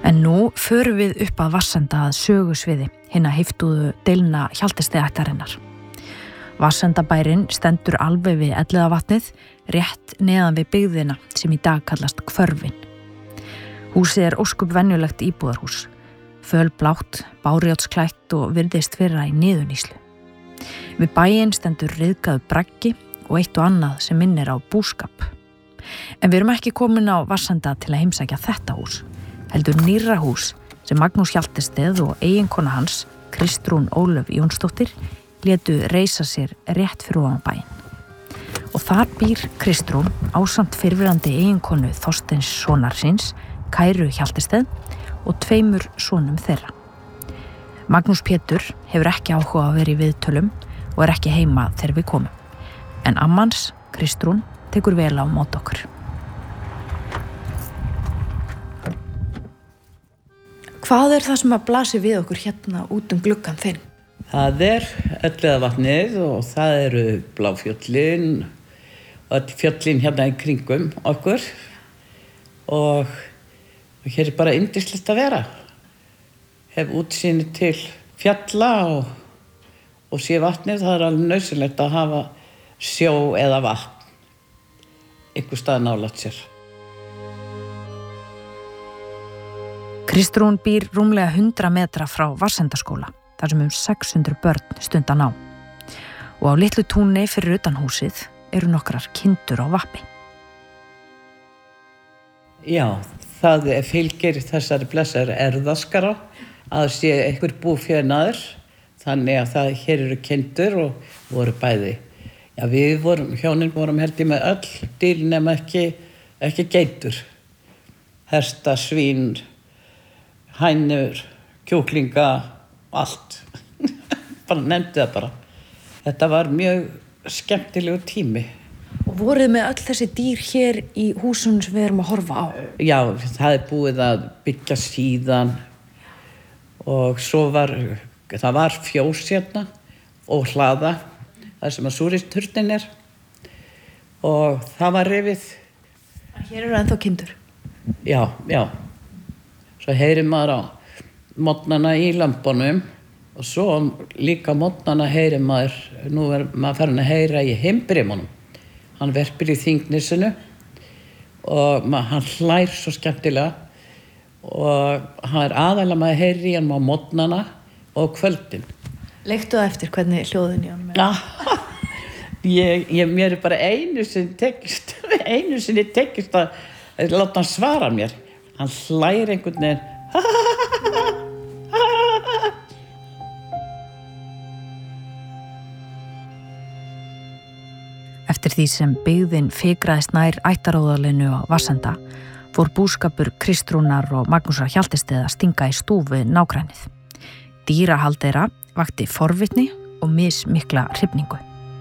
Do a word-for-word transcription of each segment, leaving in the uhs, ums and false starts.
En nú förum við upp að Vatnsenda að sögusviði hinna heiftuðu deilna Hjalteystiættarinnar. Vatnsendabærinn stendur alveg við Elliðavatnið, rétt neðan við byggðina sem í dag kallast Hvörfin. Húsið er óskup venjulegt íbúðarhús, fölblátt, bárjátsklætt og virðist vera í niðurníslu. Við bæinn stendur ryðgaður braggi og eitt og annað sem minnir á búskap. En við erum ekki komin á Vatnsenda til að heimsækja þetta hús, heldur nýrra hús sem Magnús Hjaltested og eiginkona hans, Kristrún Ólöf Jónsdóttir, létu reisa sér rétt fyrir ofan bæinn. Og þar býr Kristrún ásamt fyrrverandi eiginkonu Þorsteins sonar síns, Kæru Hjaltested, og tveimur sonum þeirra. Magnús Pétur hefur ekki áhuga að vera í viðtölum og er ekki heima þegar við komum. En ammans, Kristrún, tekur vel á móti okkur. Hvað er það sem að blasi við okkur hérna út um gluggann þinn? Það er Elliðavatnið og það eru Bláfjöllin og öll fjöllin hérna í kringum okkur og hér er bara yndislegt að vera. Hef útsýni til fjalla og, og sé vatnið, það er alveg nauðsynlegt að hafa sjó eða vatn einhver stað nálægt sér. Kristrún býr rúmlega hundrað metra frá Vatnsendaskóla, þar sem um sex hundruð börn stunda nám. Og á litlu túni fyrir utan húsið eru nokkrar kindur á vappi. Já, það fylgir þessari blessari erðaskara að sé einhver búfénaður, þannig að það hér eru kindur og voru bæði. Já, við vorum, hjónin vorum held ég með öll dýr nema ekki, ekki geitur. Hesta, svín, hænur, kjúklinga, allt. bara nefndi það bara. Þetta var mjög skemmtilegu tími. Og voruð með öll þessi dýr hér í húsunum sem við erum að horfa á? Já, það er búið að byggja síðan og svo var, það var fjós hérna og hlaða, þar sem að súristurnin er og það var rifið. Hér eru ennþá kindur? Já, já. Svo heyrir maður á morgnana í lömbunum og svo líka morgnana heyrir maður, nú er maður farin að heyra í himbrimunum. Hann verpir í Þingnesinu og maður, hann hlær svo skemmtilega og hann er aðalega maður heyrir í hann á morgnana og kvöldin. Leiktu það eftir hvernig hljóðin í hann? Já, ég, ég, mér er bara einu sinni tekist, einu sinni tekist að láta hann svara mér. Hann hlær einhvern veginn. Eftir því sem byggðin fikraðist nær ættaróðalinu á Vatnsenda fór búskapur Kristrúnar og Magnúsar Hjaltested að stinga í stúfu nágrænið. Dýrahald þeirra vakti forvitni og mismikla hrifningu.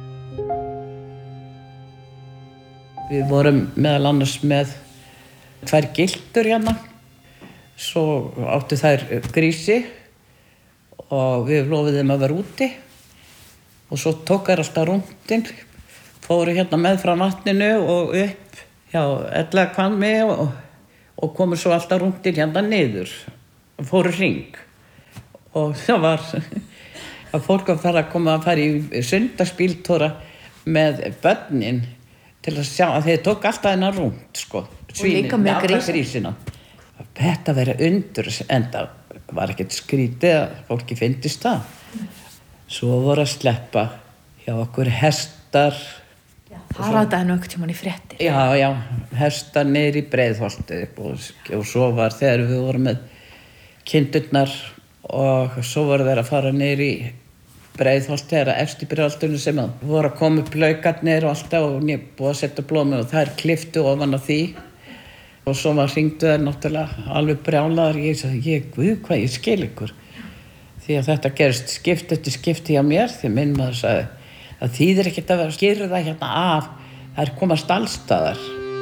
Við vorum meðal annars með tvær gildur hérna. Svo áttu þær grísi og við lofuðum þeim að vera úti og svo tók þær alltaf rúndinn, fóru hérna með frá vatninu og upp hjá Ellahvammi og, og komu svo alltaf rúndinn hérna niður og fóru hring. Og það var að fólk að fara að koma að fara í sundarspíltóra með börnin til að sjá að þeir tók alltaf hennar rúnd, sko. Svínin, og líka með grísina. Þetta verið undur, en það var ekkert skrítið að fólki fyndist það. Svo voru að sleppa hjá okkur hestar. Já, það var þetta enn öll tímann í fréttir. Já, já, hestar niður í Breiðholti og, og svo var þegar við vorum með kindurnar og svo voru þeir að fara niður í Breiðholti, þeirra efst í Breiðholtinu sem að voru að koma upp laukarnir og alltaf og búið að setja blómi og þær klipptu ofan á því. Og svo var hringdu þær náttúrulega alveg brjálaðar. Ég sagði, ég, guð, hvað ég skil ykkur. Því að þetta gerist skipt eftir skipti hjá mér, því minn maður sagði, það þýðir ekkert að vera að skýra það hérna af, það er komast allstaðar.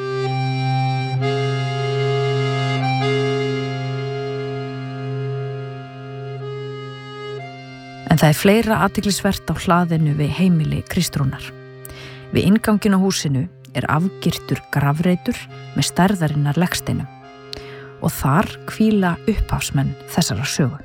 En það er fleira athyglisvert á hlaðinu við heimili Kristrúnar. Við innganginn á húsinu er afgirtur grafreitur með stærðarinnar legsteinum og þar hvíla upphafsmenn þessara sögu.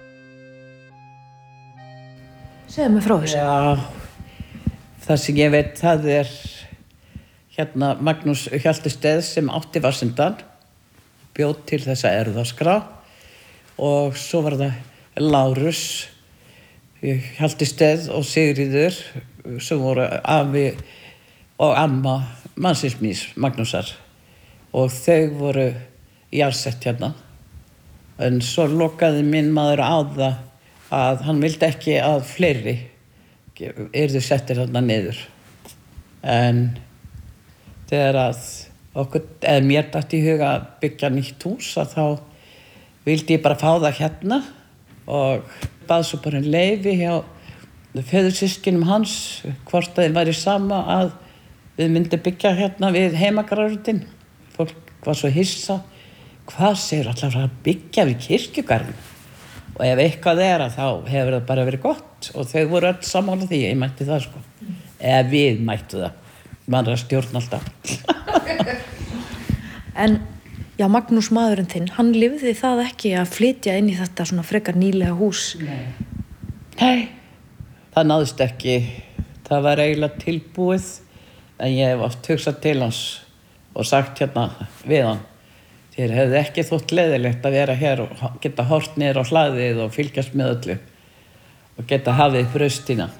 Segðu mig frá þessu. Já, það sem ég veit, það er hérna Magnús Hjaltested sem átti Vatnsenda, bjóð til þessa erfðaskrá og svo var það Lárus Hjaltested og Sigríður sem voru afi og amma mannsins míns, Magnúsar, og þau voru jarðsett hérna. En svo lokaði minn maður á það að hann vildi ekki að fleiri yrðu settir þarna niður. En þegar að okkur, eða mér datt í huga að byggja nýtt hús, að þá vildi ég bara fá það hérna og bað svo bara um leyfi hjá föðursystkinum hans hvort að þeim væri sama að við myndum byggja hérna við heimagarðurinn. Fólk var svo hissa, hvað segir allar að byggja við kirkjugarðin? Og ef eitthvað er að þá hefur það bara verið gott og þau voru öll sammála því, ég mætti það sko. Eða við mættu það, maður að stjórna alltaf. En já, Magnús maðurinn þinn, hann lifði það ekki að flytja inn í þetta svona frekar nýlega hús? Nei. Nei, það náðist ekki. Það var eiginlega tilbúið, en ég hef oft hugsað til hans og sagt hérna við hann. Þér hefði ekki þótt leiðilegt að vera hér og geta hort niður á hlaðið og fylgjast með öllu og geta hafið brjóstina.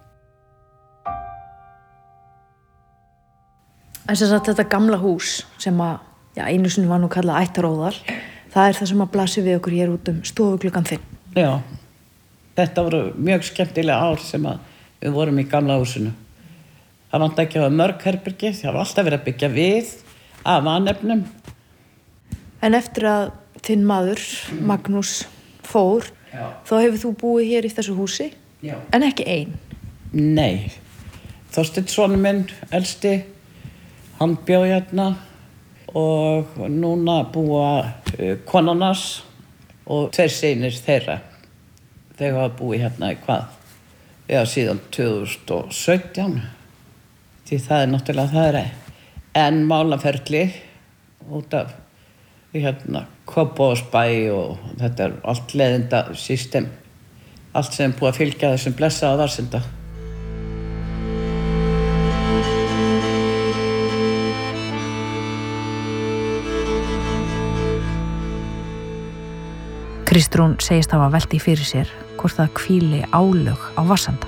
En sem sagt þetta gamla hús sem að, já, einu sinni var nú kallað ættaróðal, það er það sem að blasi við okkur hér út um stofugluggann þinn. Já, þetta voru mjög skemmtilega ár sem að við vorum í gamla húsinu. Það vantaði ekki að hafa mörg herbergi, það var alltaf verið að byggja við af vanefnum. En eftir að þinn maður, Magnús, fór, Já. Þá hefur þú búið hér í þessu húsi, Já. En ekki ein. Nei, Þorsteinn sonur minn, elsti, hann bjó hérna og núna búa uh, konarnas og tveir synir þeirra. Þau hafa búið hérna í hvað? Já, síðan tvö þúsund og sautján, því það er náttúrulega það er enn málaferli út af hérna Kópavogsbæ og þetta er allt leiðinda system, allt sem er búið að fylgja þessum blessaða Vatnsenda. Kristrún segist hafa velt í fyrir sér hvort það hvíli álög á Vatnsenda.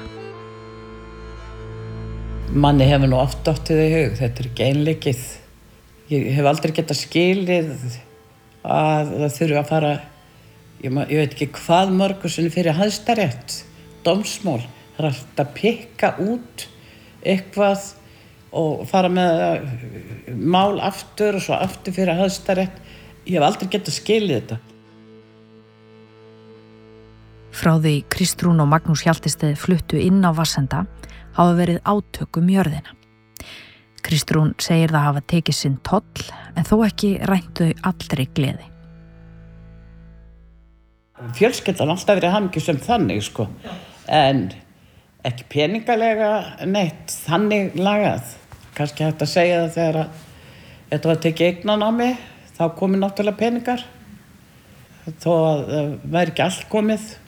Manni hefur nú oft dottið í hug, þetta er ekki einleikið. Ég hef aldrei getað skilið að það þurfi að fara, ég, ég veit ekki hvað mörgu sinni fyrir Hæstarétt, dómsmál. Það er alltaf að pikka út eitthvað og fara með mál aftur og svo aftur fyrir Hæstarétt. Ég hef aldrei getað skilið þetta. Frá því Kristrún og Magnús Hjaltested fluttu inn á Vatnsenda hafa verið átök um jörðina. Kristrún segir það hafa tekið sinn toll en þó ekki rænt þau allri gleði. Fjölskyldan alltaf verið hamingjusöm þannig sko, en ekki peningalega neitt þannig lagað. Kannski hægt að segja það þegar að þetta var tekið eignan á mig, þá komi náttúrulega peningar. Þó að það væri ekki allt komið.